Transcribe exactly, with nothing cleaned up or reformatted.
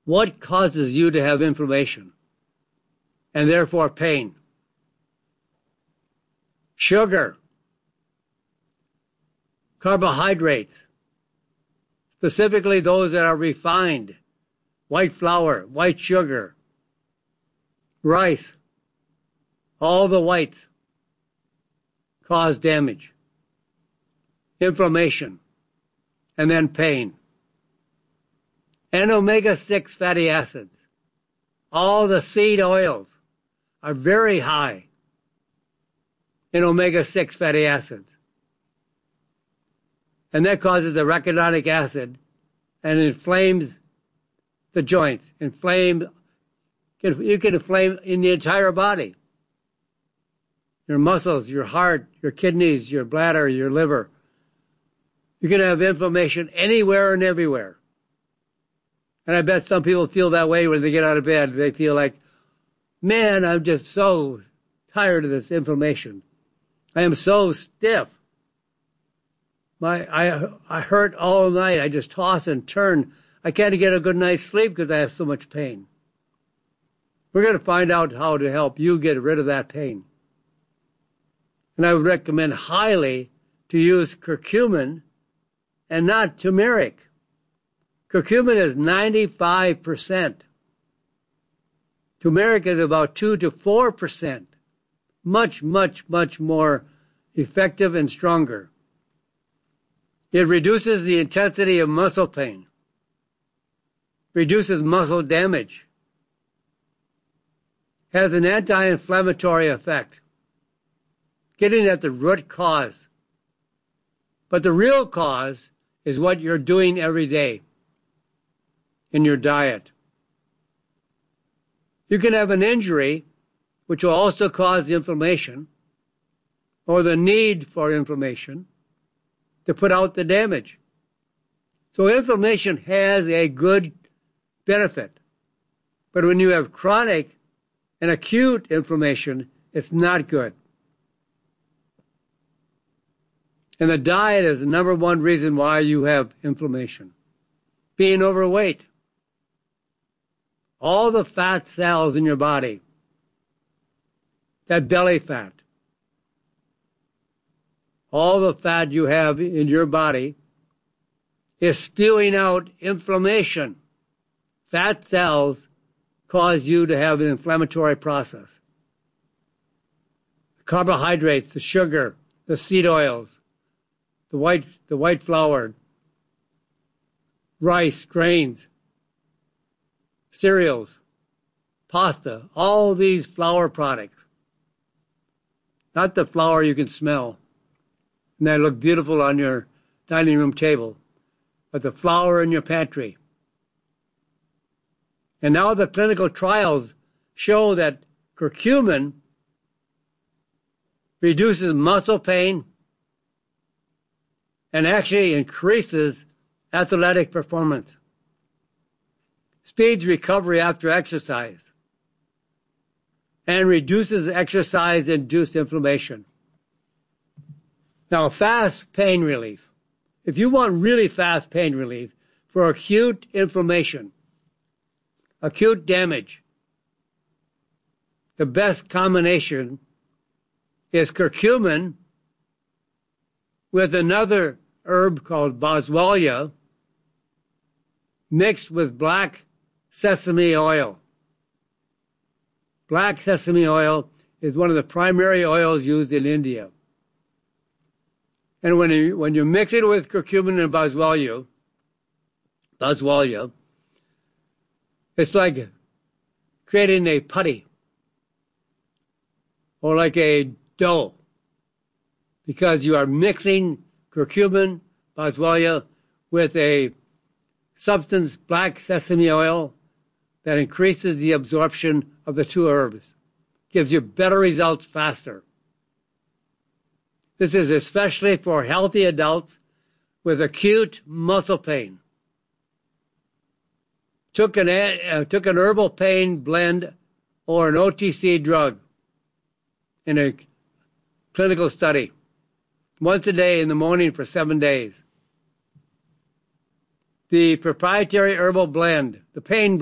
What causes you to have inflammation and therefore pain? Sugar, carbohydrates, specifically those that are refined, white flour, white sugar, rice, all the whites cause damage, inflammation, and then pain. And omega six fatty acids, all the seed oils are very high in omega six fatty acids. And that causes the arachidonic acid and inflames the joints, inflame, you can inflame in the entire body. Your muscles, your heart, your kidneys, your bladder, your liver. You can have inflammation anywhere and everywhere. And I bet some people feel that way when they get out of bed. They feel like, man, I'm just so tired of this inflammation. I am so stiff. My, I, I hurt all night. I just toss and turn. I can't get a good night's sleep because I have so much pain. We're going to find out how to help you get rid of that pain. And I would recommend highly to use curcumin and not turmeric. Curcumin is ninety-five percent. Turmeric is about two to four percent. Much, much, much more effective and stronger. It reduces the intensity of muscle pain, reduces muscle damage, has an anti-inflammatory effect, getting at the root cause. But the real cause is what you're doing every day in your diet. You can have an injury, which will also cause inflammation, or the need for inflammation, to put out the damage. So inflammation has a good benefit. But when you have chronic and acute inflammation, it's not good. And the diet is the number one reason why you have inflammation. Being overweight. All the fat cells in your body, that belly fat, all the fat you have in your body is spewing out inflammation. Fat cells cause you to have an inflammatory process. The carbohydrates, the sugar, the seed oils, the white, the white flour, rice, grains, cereals, pasta, all these flour products. Not the flour you can smell and that look beautiful on your dining room table, but the flour in your pantry. And now the clinical trials show that curcumin reduces muscle pain and actually increases athletic performance, speeds recovery after exercise, and reduces exercise-induced inflammation. Now, fast pain relief. If you want really fast pain relief for acute inflammation, acute damage, the best combination is curcumin with another herb called boswellia mixed with black sesame oil. Black sesame oil is one of the primary oils used in India. And when you, when you mix it with curcumin and boswellia, boswellia, it's like creating a putty or like a dough, because you are mixing curcumin, boswellia with a substance, black sesame oil, that increases the absorption of the two herbs, gives you better results faster. This is especially for healthy adults with acute muscle pain. Took an, uh, took an herbal pain blend or an O T C drug in a clinical study, once a day in the morning for seven days. The proprietary herbal blend, the pain